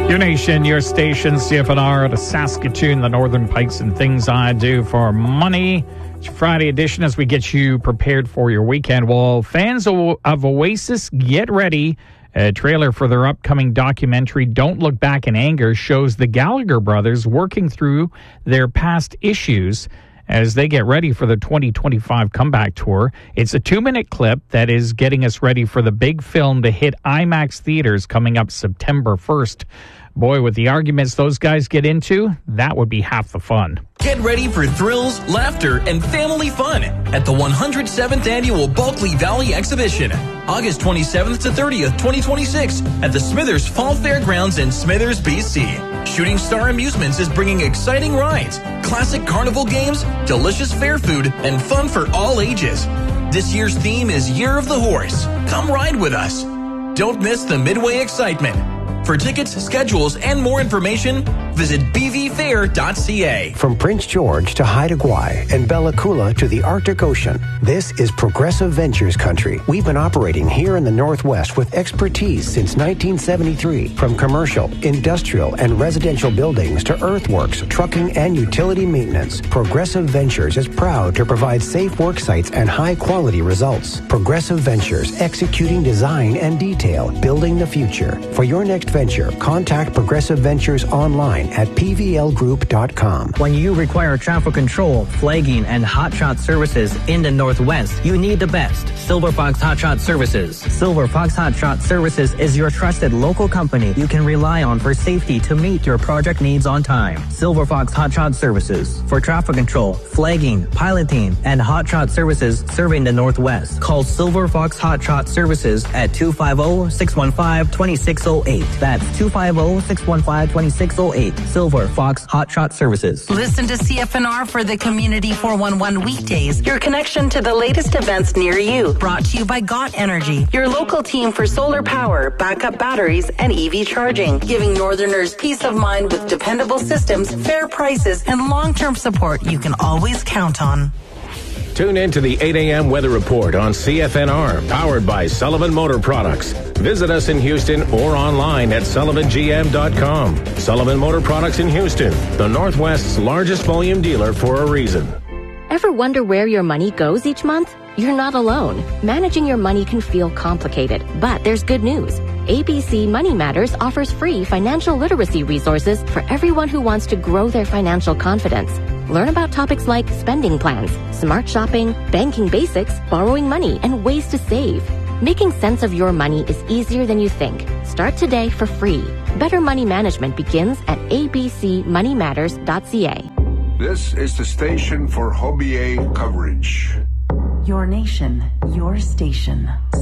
Your nation, your station, CFNR, the Saskatoon, the Northern Pikes, and things I do for money. It's your Friday edition as we get you prepared for your weekend. Well, fans of Oasis, get ready. A trailer for their upcoming documentary, Don't Look Back in Anger, shows the Gallagher brothers working through their past issues as they get ready for the 2025 comeback tour. It's a 2-minute clip that is getting us ready for the big film to hit IMAX theaters coming up September 1st. Boy, with the arguments those guys get into, that would be half the fun. Get ready for thrills, laughter, and family fun at the 107th Annual Bulkley Valley Exhibition, August 27th to 30th, 2026, at the Smithers Fall Fairgrounds in Smithers, BC. Shooting Star Amusements is bringing exciting rides, classic carnival games, delicious fair food, and fun for all ages. This year's theme is Year of the Horse. Come ride with us. Don't miss the Midway excitement. For tickets, schedules, and more information, visit bvfair.ca. From Prince George to Haida Gwaii and Bella Coola to the Arctic Ocean, this is Progressive Ventures country. We've been operating here in the Northwest with expertise since 1973. From commercial, industrial, and residential buildings to earthworks, trucking, and utility maintenance, Progressive Ventures is proud to provide safe work sites and high-quality results. Progressive Ventures, executing design and detail, building the future. For your next venture, contact Progressive Ventures online at pvlgroup.com. When you require traffic control, flagging, and hotshot services in the Northwest, you need the best. Silver Fox Hotshot Services. Silver Fox Hotshot Services is your trusted local company you can rely on for safety to meet your project needs on time. Silver Fox Hotshot Services. For traffic control, flagging, piloting, and hotshot services serving the Northwest. Call Silver Fox Hotshot Services at 250-615-2608. That's 250-615-2608. Silver Fox Hotshot Services. Listen to CFNR for the Community 411 weekdays, your connection to the latest events near you. Brought to you by GOT Energy, your local team for solar power, backup batteries, and EV charging, giving Northerners peace of mind with dependable systems, fair prices, and long-term support you can always count on. Tune in to the 8 a.m. Weather Report on CFNR, powered by Sullivan Motor Products. Visit us in Houston or online at sullivangm.com. Sullivan Motor Products in Houston, the Northwest's largest volume dealer for a reason. Ever wonder where your money goes each month? You're not alone. Managing your money can feel complicated, but there's good news. ABC Money Matters offers free financial literacy resources for everyone who wants to grow their financial confidence. Learn about topics like spending plans, smart shopping, banking basics, borrowing money, and ways to save. Making sense of your money is easier than you think. Start today for free. Better money management begins at abcmoneymatters.ca. This is the station for Hobie coverage. Your nation, your station.